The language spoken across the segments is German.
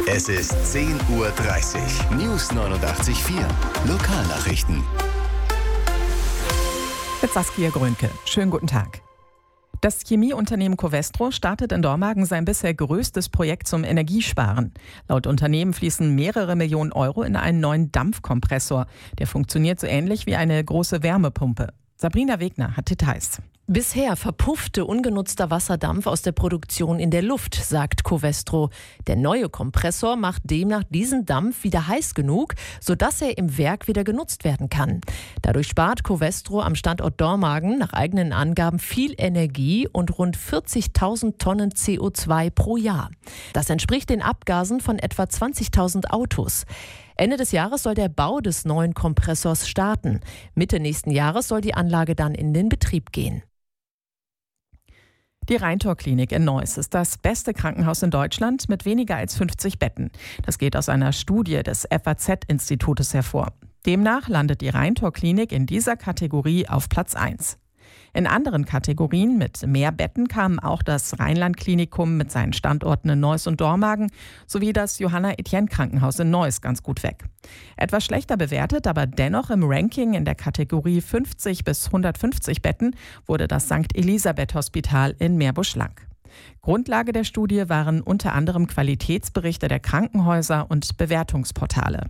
Es ist 10:30 Uhr. News 89.4. Lokalnachrichten. Mit Saskia Grönke. Schönen guten Tag. Das Chemieunternehmen Covestro startet in Dormagen sein bisher größtes Projekt zum Energiesparen. Laut Unternehmen fließen mehrere Millionen Euro in einen neuen Dampfkompressor. Der funktioniert so ähnlich wie eine große Wärmepumpe. Sabrina Wegner hat Details. Bisher verpuffte ungenutzter Wasserdampf aus der Produktion in der Luft, sagt Covestro. Der neue Kompressor macht demnach diesen Dampf wieder heiß genug, sodass er im Werk wieder genutzt werden kann. Dadurch spart Covestro am Standort Dormagen nach eigenen Angaben viel Energie und rund 40.000 Tonnen CO2 pro Jahr. Das entspricht den Abgasen von etwa 20.000 Autos. Ende des Jahres soll der Bau des neuen Kompressors starten. Mitte nächsten Jahres soll die Anlage dann in den Betrieb gehen. Die Rheintor-Klinik in Neuss ist das beste Krankenhaus in Deutschland mit weniger als 50 Betten. Das geht aus einer Studie des FAZ-Institutes hervor. Demnach landet die Rheintor-Klinik in dieser Kategorie auf Platz 1. In anderen Kategorien mit mehr Betten kamen auch das Rheinland-Klinikum mit seinen Standorten in Neuss und Dormagen sowie das Johanna-Etienne-Krankenhaus in Neuss ganz gut weg. Etwas schlechter bewertet, aber dennoch im Ranking in der Kategorie 50 bis 150 Betten wurde das St. Elisabeth-Hospital in Meerbusch-Lang. Grundlage der Studie waren unter anderem Qualitätsberichte der Krankenhäuser und Bewertungsportale.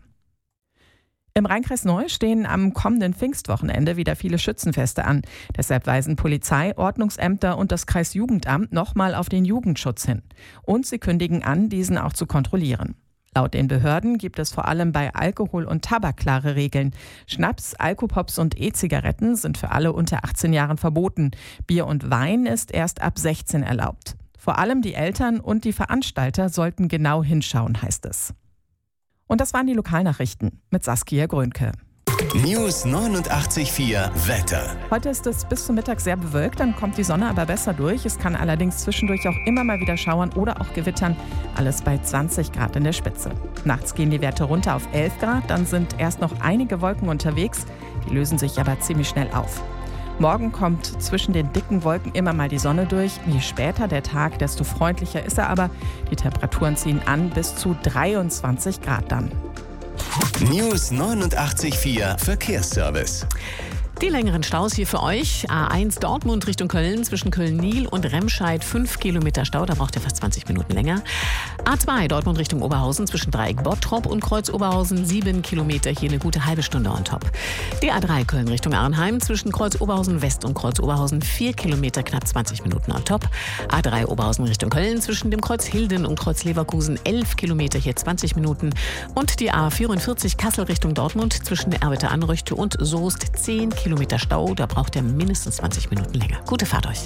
Im Rheinkreis Neuss stehen am kommenden Pfingstwochenende wieder viele Schützenfeste an. Deshalb weisen Polizei, Ordnungsämter und das Kreisjugendamt nochmal auf den Jugendschutz hin. Und sie kündigen an, diesen auch zu kontrollieren. Laut den Behörden gibt es vor allem bei Alkohol und Tabak klare Regeln. Schnaps, Alkopops und E-Zigaretten sind für alle unter 18 Jahren verboten. Bier und Wein ist erst ab 16 erlaubt. Vor allem die Eltern und die Veranstalter sollten genau hinschauen, heißt es. Und das waren die Lokalnachrichten mit Saskia Grönke. News 89.4 Wetter. Heute ist es bis zum Mittag sehr bewölkt, dann kommt die Sonne aber besser durch. Es kann allerdings zwischendurch auch immer mal wieder schauern oder auch gewittern. Alles bei 20 Grad in der Spitze. Nachts gehen die Werte runter auf 11 Grad, dann sind erst noch einige Wolken unterwegs. Die lösen sich aber ziemlich schnell auf. Morgen kommt zwischen den dicken Wolken immer mal die Sonne durch. Je später der Tag, desto freundlicher ist er aber. Die Temperaturen ziehen an bis zu 23 Grad dann. News 89.4 Verkehrsservice. Die längeren Staus hier für euch. A1 Dortmund Richtung Köln zwischen Köln-Niel und Remscheid 5 Kilometer Stau, da braucht ihr fast 20 Minuten länger. A2 Dortmund Richtung Oberhausen zwischen Dreieck Bottrop und Kreuz Oberhausen 7 Kilometer, hier eine gute halbe Stunde on top. Die A3 Köln Richtung Arnheim zwischen Kreuz Oberhausen West und Kreuz Oberhausen 4 Kilometer, knapp 20 Minuten on top. A3 Oberhausen Richtung Köln zwischen dem Kreuz Hilden und Kreuz Leverkusen 11 Kilometer, hier 20 Minuten. Und die A44 Kassel Richtung Dortmund zwischen Erwitte-Anrüchte und Soest 10 Kilometer Stau, da braucht ihr mindestens 20 Minuten länger. Gute Fahrt euch.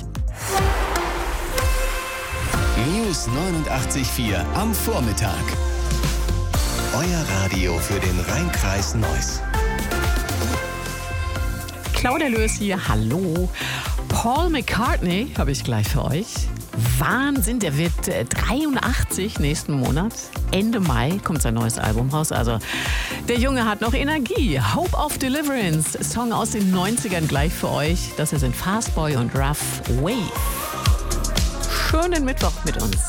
News 89.4 am Vormittag. Euer Radio für den Rheinkreis Neuss. Claudia Löß hier, hallo. Paul McCartney habe ich gleich für euch. Wahnsinn, der wird 83 nächsten Monat. Ende Mai kommt sein neues Album raus. Also der Junge hat noch Energie. Hope of Deliverance, Song aus den 90ern gleich für euch. Das hier sind Fastboy und Rough Wave. Schönen Mittwoch mit uns.